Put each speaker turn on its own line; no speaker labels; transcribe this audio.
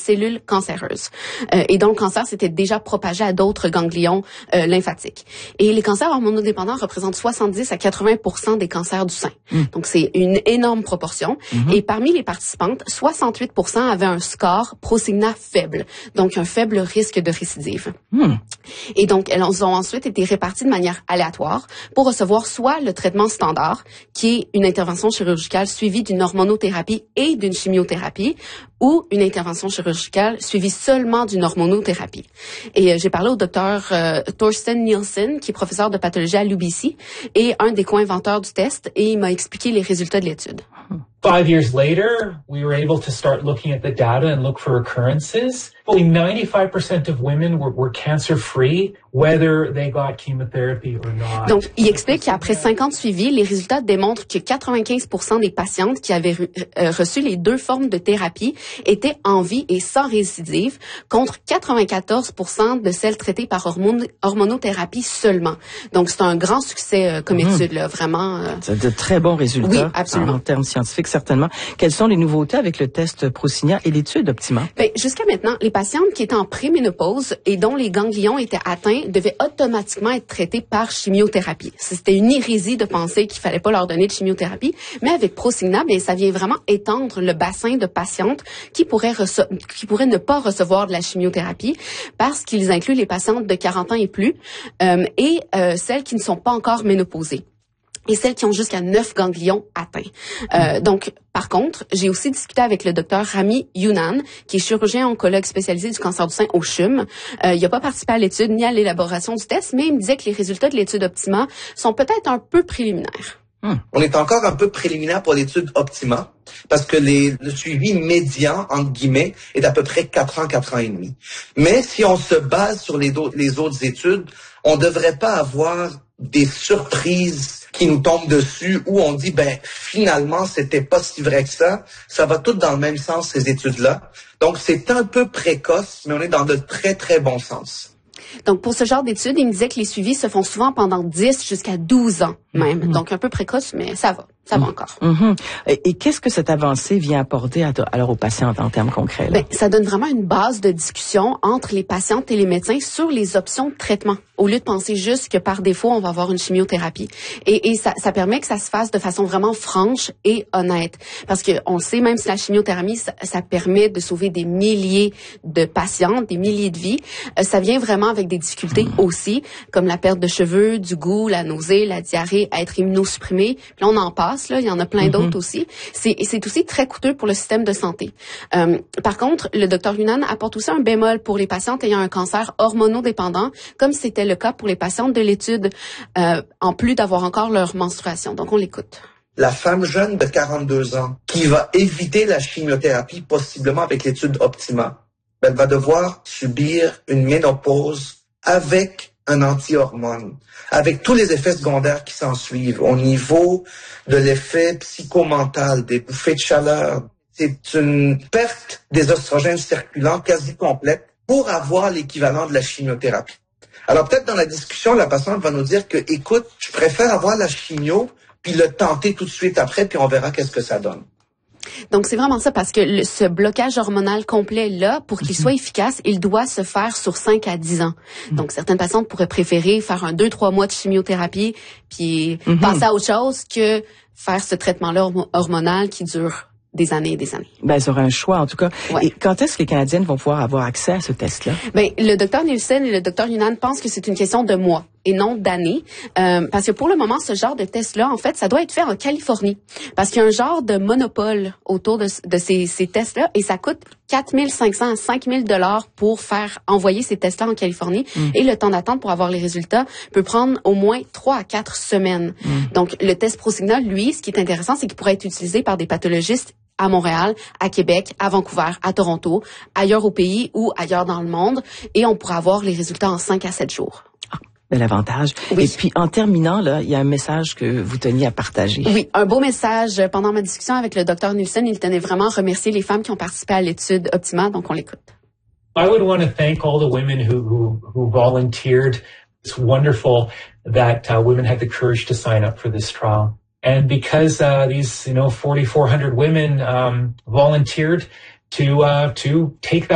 cellules cancéreuses et dont le cancer s'était déjà propagé à d'autres ganglions lymphatiques. Et les cancers hormonodépendants représentent 70 à 80% des cancers du sein. Donc, c'est une énorme proportion. Et parmi les participantes, 68% avaient un score Prosigna faible, donc un faible risque de récidive. Et donc, elles ont ensuite été réparties de manière aléatoire pour recevoir soit le traitement standard, qui est une intervention chirurgicale suivie d'une hormonothérapie et d'une chimiothérapie, ou une intervention chirurgicale suivie seulement d'une hormonothérapie. Et j'ai parlé au docteur Thorsten Nielsen, qui est professeur de pathologie à l'UBC et un des co-inventeurs du test, et il m'a expliqué les résultats de l'étude.
5 years later, we were able to start looking at the data and look for recurrences. Fully 95% of women were cancer-free, whether they got chemotherapy or not.
Donc, il explique qu'après 5 ans de suivi, les résultats démontrent que 95% des patientes qui avaient reçu les 2 formes de thérapie étaient en vie et sans récidive, contre 94% de celles traitées par hormonothérapie seulement. Donc, c'est un grand succès comme étude, là, vraiment.
C'est de très bons résultats.
Oui, absolument.
En termes scientifiques, certainement. Quelles sont les nouveautés avec le test Prosigna et l'étude Optima?
Ben, jusqu'à maintenant, les patientes qui étaient en préménopause et dont les ganglions étaient atteints devaient automatiquement être traitées par chimiothérapie. C'était une hérésie de penser qu'il fallait pas leur donner de chimiothérapie, mais avec Prosigna, ben, ça vient vraiment étendre le bassin de patientes qui pourraient ne pas recevoir de la chimiothérapie parce qu'ils incluent les patientes de 40 ans et plus et celles qui ne sont pas encore ménopausées et celles qui ont jusqu'à 9 ganglions atteints. Donc, par contre, j'ai aussi discuté avec le docteur Rami Younan, qui est chirurgien oncologue spécialisé du cancer du sein au CHUM. Il n'a pas participé à l'étude ni à l'élaboration du test, mais il me disait que les résultats de l'étude Optima sont peut-être un peu préliminaires.
On est encore un peu préliminaire pour l'étude Optima, parce que le suivi médian, entre guillemets, est d'à peu près 4 ans et demi. Mais si on se base sur les autres études, on ne devrait pas avoir des surprises qui nous tombent dessus où on dit, finalement, c'était pas si vrai que ça. Ça va tout dans le même sens, ces études-là. Donc, c'est un peu précoce, mais on est dans de très, très bons sens.
Donc, pour ce genre d'études, il me disait que les suivis se font souvent pendant 10 jusqu'à 12 ans même. Donc, un peu précoce, mais ça va. Ça va encore.
Et qu'est-ce que cette avancée vient apporter alors aux patientes en termes concrets? Là?
Ça donne vraiment une base de discussion entre les patientes et les médecins sur les options de traitement, au lieu de penser juste que par défaut, on va avoir une chimiothérapie. Et ça permet que ça se fasse de façon vraiment franche et honnête. Parce que on sait, même si la chimiothérapie, ça permet de sauver des milliers de patientes, des milliers de vies, ça vient vraiment avec des difficultés aussi, comme la perte de cheveux, du goût, la nausée, la diarrhée, être immunosupprimé. Puis là, on en passe. Là, il y en a plein d'autres aussi. C'est aussi très coûteux pour le système de santé. Par contre, le docteur Younan apporte aussi un bémol pour les patientes ayant un cancer hormonodépendant, comme c'était le cas pour les patientes de l'étude, en plus d'avoir encore leur menstruation. Donc, on l'écoute.
La femme jeune de 42 ans qui va éviter la chimiothérapie, possiblement avec l'étude Optima, elle va devoir subir une ménopause avec un anti-hormone, avec tous les effets secondaires qui s'en suivent, au niveau de l'effet psychomental, des bouffées de chaleur. C'est une perte des oestrogènes circulants quasi complète pour avoir l'équivalent de la chimiothérapie. Alors peut-être dans la discussion, la patiente va nous dire que, écoute, je préfère avoir la chimio, puis le tenter tout de suite après, puis on verra qu'est-ce que ça donne.
Donc, c'est vraiment ça, parce que ce blocage hormonal complet-là, pour qu'il soit efficace, il doit se faire sur 5 à 10 ans. Donc, certaines patientes pourraient préférer faire 2-3 mois de chimiothérapie, puis passer à autre chose que faire ce traitement-là hormonal qui dure des années et des années.
Elles auraient un choix, en tout cas.
Ouais.
Et quand est-ce que les Canadiennes vont pouvoir avoir accès à ce test-là?
Le docteur Nielsen et le docteur Younan pensent que c'est une question de mois et non d'années. Parce que pour le moment, ce genre de test-là, en fait, ça doit être fait en Californie. Parce qu'il y a un genre de monopole autour de ces tests-là et ça coûte 4 500 à 5 000 $ pour faire envoyer ces tests-là en Californie. Et le temps d'attente pour avoir les résultats peut prendre au moins 3 à 4 semaines. Donc, le test Prosigna, lui, ce qui est intéressant, c'est qu'il pourrait être utilisé par des pathologistes à Montréal, à Québec, à Vancouver, à Toronto, ailleurs au pays ou ailleurs dans le monde. Et on pourra avoir les résultats en 5 à 7 jours.
Bel avantage.
Oui.
Et puis, en terminant, là, il y a un message que vous teniez à partager.
Oui, un beau message. Pendant ma discussion avec le docteur Nielsen, il tenait vraiment à remercier les femmes qui ont participé à l'étude Optima, donc on l'écoute.
I would want to thank all the women who volunteered. It's wonderful that women had the courage to sign up for this trial. And because these 4,400 women volunteered to take that